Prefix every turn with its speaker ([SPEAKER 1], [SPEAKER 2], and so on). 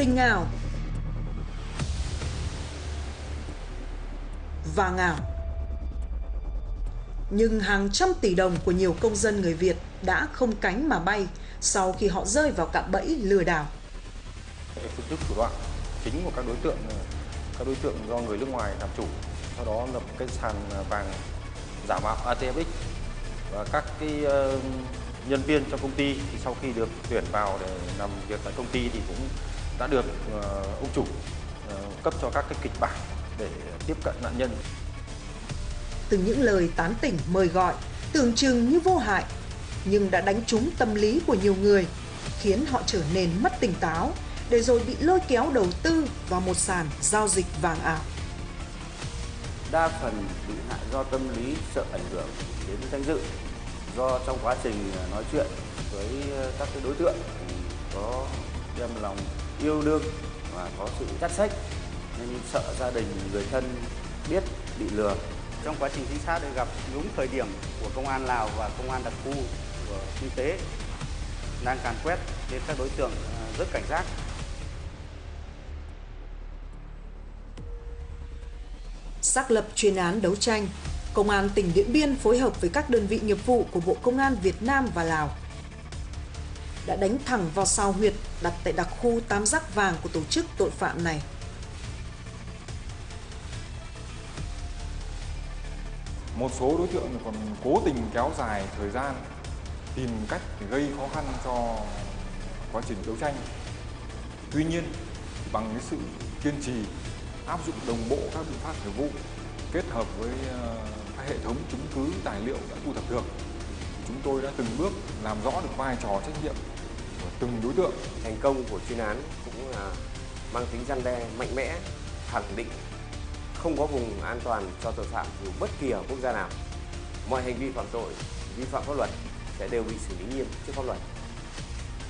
[SPEAKER 1] Tình ảo, vàng ảo. Nhưng hàng trăm tỷ đồng của nhiều công dân người Việt đã không cánh mà bay sau khi họ rơi vào cạm bẫy lừa đảo.
[SPEAKER 2] Phương thức thủ đoạn chính của các đối tượng do người nước ngoài làm chủ, sau đó lập cái sàn vàng giả mạo ATMX, và các nhân viên trong công ty thì sau khi được tuyển vào để làm việc tại công ty thì cũng đã được ông chủ cấp cho các cái kịch bản để tiếp cận nạn nhân.
[SPEAKER 1] Từ những lời tán tỉnh mời gọi tưởng chừng như vô hại nhưng đã đánh trúng tâm lý của nhiều người, khiến họ trở nên mất tỉnh táo để rồi bị lôi kéo đầu tư vào một sàn giao dịch vàng ảo.
[SPEAKER 3] Đa phần bị hại do tâm lý sợ ảnh hưởng đến danh dự, do trong quá trình nói chuyện với các cái đối tượng thì có đem lòng yêu đương và có sự dắt xách nên sợ gia đình, người thân biết bị lừa.
[SPEAKER 4] Trong quá trình trinh sát để gặp đúng thời điểm của công an Lào và công an đặc khu của kinh tế đang càn quét nên các đối tượng rất cảnh giác.
[SPEAKER 1] Xác lập chuyên án đấu tranh, Công an tỉnh Điện Biên phối hợp với các đơn vị nghiệp vụ của Bộ Công an Việt Nam và Lào đã đánh thẳng vào sao huyệt đặt tại đặc khu Tam Giác Vàng của tổ chức tội phạm này.
[SPEAKER 5] Một số đối tượng còn cố tình kéo dài thời gian, tìm cách gây khó khăn cho quá trình đấu tranh. Tuy nhiên, bằng cái sự kiên trì, áp dụng đồng bộ các biện pháp nghiệp vụ, kết hợp với các hệ thống chứng cứ tài liệu đã thu thập được, chúng tôi đã từng bước làm rõ được vai trò trách nhiệm của từng đối tượng.
[SPEAKER 6] Thành công của chuyên án cũng là mang tính răn đe mạnh mẽ, khẳng định không có vùng an toàn cho tội phạm dù bất kỳ ở quốc gia nào. Mọi hành vi phạm tội, vi phạm pháp luật sẽ đều bị xử lý nghiêm trước pháp luật.